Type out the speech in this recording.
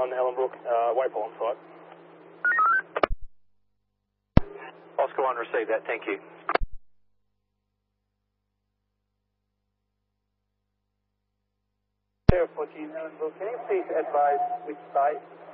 1 Ellenbrook, Waypole on site. Oscar 1, receive that, thank you. Sierra 14 Ellenbrook, can you please advise which site